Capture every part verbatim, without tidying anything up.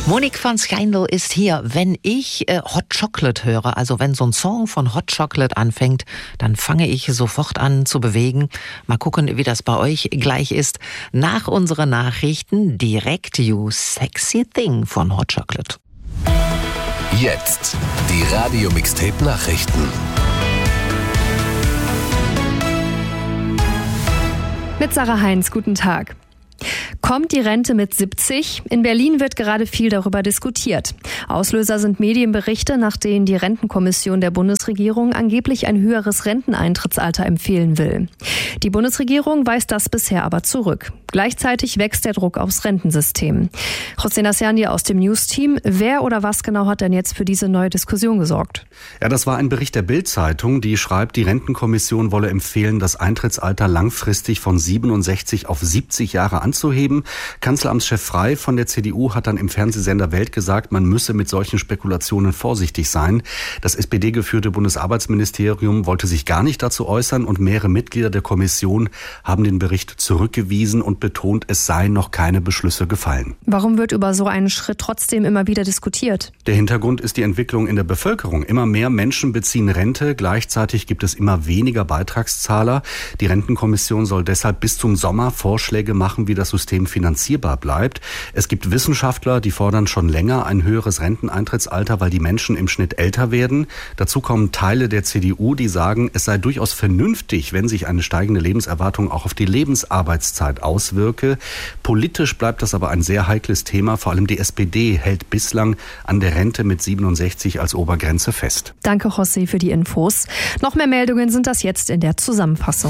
Monique van Schijndel ist hier. Wenn ich äh, Hot Chocolate höre, also wenn so ein Song von Hot Chocolate anfängt, dann fange ich sofort an zu bewegen. Mal gucken, wie das bei euch gleich ist. Nach unseren Nachrichten direkt You Sexy Thing von Hot Chocolate. Jetzt die Radio-Mixtape-Nachrichten. Mit Sarah Heinz, guten Tag. Kommt die Rente mit siebzig? In Berlin wird gerade viel darüber diskutiert. Auslöser sind Medienberichte, nach denen die Rentenkommission der Bundesregierung angeblich ein höheres Renteneintrittsalter empfehlen will. Die Bundesregierung weist das bisher aber zurück. Gleichzeitig wächst der Druck aufs Rentensystem. José Nassiani aus dem News-Team. Wer oder was genau hat denn jetzt für diese neue Diskussion gesorgt? Ja, das war ein Bericht der Bild-Zeitung, die schreibt, die Rentenkommission wolle empfehlen, das Eintrittsalter langfristig von siebenundsechzig auf siebzig Jahre anzuheben. Kanzleramtschef Frey von der C D U hat dann im Fernsehsender Welt gesagt, man müsse mit solchen Spekulationen vorsichtig sein. Das S P D-geführte Bundesarbeitsministerium wollte sich gar nicht dazu äußern und mehrere Mitglieder der Kommission haben den Bericht zurückgewiesen und betont, es seien noch keine Beschlüsse gefallen. Warum wird über so einen Schritt trotzdem immer wieder diskutiert? Der Hintergrund ist die Entwicklung in der Bevölkerung. Immer mehr Menschen beziehen Rente, gleichzeitig gibt es immer weniger Beitragszahler. Die Rentenkommission soll deshalb bis zum Sommer Vorschläge machen, wie das System finanzierbar bleibt. Es gibt Wissenschaftler, die fordern schon länger ein höheres Renteneintrittsalter, weil die Menschen im Schnitt älter werden. Dazu kommen Teile der C D U, die sagen, es sei durchaus vernünftig, wenn sich eine steigende Lebenserwartung auch auf die Lebensarbeitszeit auswirke. Politisch bleibt das aber ein sehr heikles Thema. Vor allem die S P D hält bislang an der Rente mit siebenundsechzig als Obergrenze fest. Danke, José, für die Infos. Noch mehr Meldungen sind das jetzt in der Zusammenfassung.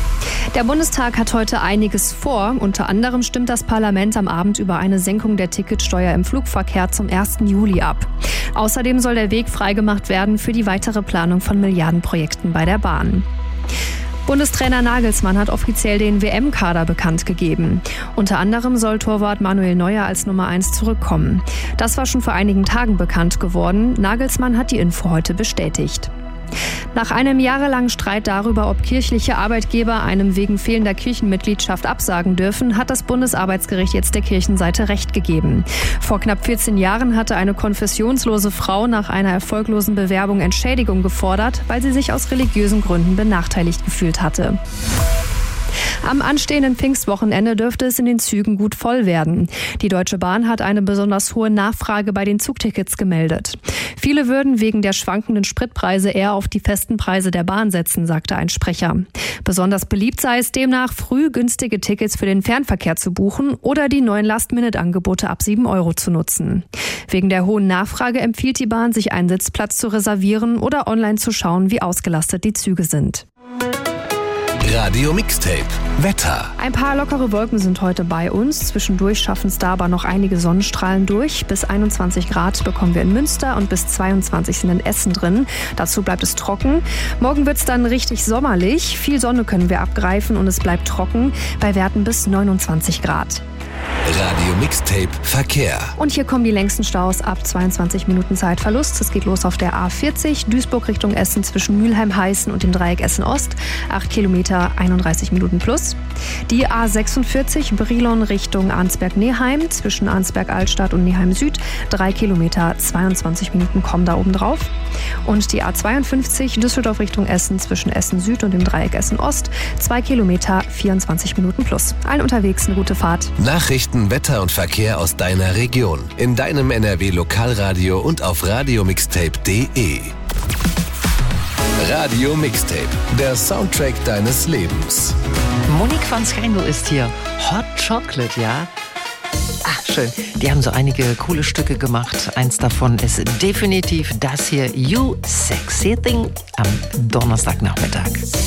Der Bundestag hat heute einiges vor. Unter anderem stimmt das Parlament am Abend über eine Senkung der Ticketsteuer im Flugverkehr zum ersten Juli ab. Außerdem soll der Weg freigemacht werden für die weitere Planung von Milliardenprojekten bei der Bahn. Bundestrainer Nagelsmann hat offiziell den W M-Kader bekannt gegeben. Unter anderem soll Torwart Manuel Neuer als Nummer eins zurückkommen. Das war schon vor einigen Tagen bekannt geworden. Nagelsmann hat die Info heute bestätigt. Nach einem jahrelangen Streit darüber, ob kirchliche Arbeitgeber einem wegen fehlender Kirchenmitgliedschaft absagen dürfen, hat das Bundesarbeitsgericht jetzt der Kirchenseite Recht gegeben. Vor knapp vierzehn Jahren hatte eine konfessionslose Frau nach einer erfolglosen Bewerbung Entschädigung gefordert, weil sie sich aus religiösen Gründen benachteiligt gefühlt hatte. Am anstehenden Pfingstwochenende dürfte es in den Zügen gut voll werden. Die Deutsche Bahn hat eine besonders hohe Nachfrage bei den Zugtickets gemeldet. Viele würden wegen der schwankenden Spritpreise eher auf die festen Preise der Bahn setzen, sagte ein Sprecher. Besonders beliebt sei es demnach, früh günstige Tickets für den Fernverkehr zu buchen oder die neuen Last-Minute-Angebote ab sieben Euro zu nutzen. Wegen der hohen Nachfrage empfiehlt die Bahn, sich einen Sitzplatz zu reservieren oder online zu schauen, wie ausgelastet die Züge sind. Radio Mixtape Wetter. Ein paar lockere Wolken sind heute bei uns. Zwischendurch schaffen es da aber noch einige Sonnenstrahlen durch. Bis einundzwanzig Grad bekommen wir in Münster und bis zweiundzwanzig sind in Essen drin. Dazu bleibt es trocken. Morgen wird es dann richtig sommerlich. Viel Sonne können wir abgreifen und es bleibt trocken bei Werten bis neunundzwanzig Grad. Radio Mixtape Verkehr. Und hier kommen die längsten Staus ab zweiundzwanzig Minuten Zeitverlust. Es geht los auf der A vierzig, Duisburg Richtung Essen zwischen Mülheim-Heißen und dem Dreieck Essen-Ost. acht Kilometer, einunddreißig Minuten plus. Die A sechsundvierzig, Brilon Richtung Arnsberg-Neheim zwischen Arnsberg-Altstadt und Neheim-Süd. drei Kilometer, zweiundzwanzig Minuten kommen da oben drauf. Und die A zweiundfünfzig, Düsseldorf Richtung Essen zwischen Essen-Süd und dem Dreieck Essen-Ost. zwei Kilometer, vierundzwanzig Minuten plus. Allen unterwegs eine gute Fahrt. Nachrichten, Wetter und Verkehr aus deiner Region. In deinem N R W-Lokalradio und auf radiomixtape punkt de. Radio Mixtape, der Soundtrack deines Lebens. Monique van Schijndel ist hier. Hot Chocolate, ja? Ach, schön. Die haben so einige coole Stücke gemacht. Eins davon ist definitiv das hier, You Sexy Thing, am Donnerstagnachmittag.